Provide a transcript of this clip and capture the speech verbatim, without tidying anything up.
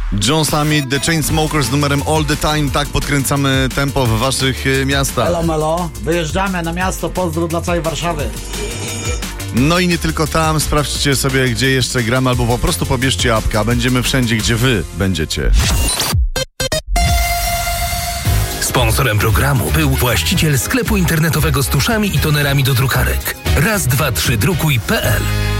John Summit, The Chainsmokers z numerem All The Time. Tak podkręcamy tempo w waszych y, miastach. Melo, melo. Wyjeżdżamy na miasto. Pozdro dla całej Warszawy. No i nie tylko tam. Sprawdźcie sobie, gdzie jeszcze gramy, albo po prostu pobierzcie apkę. Będziemy wszędzie, gdzie wy będziecie. Sponsorem programu był właściciel sklepu internetowego z tuszami i tonerami do drukarek. raz dwa trzy drukuj kropka pe el.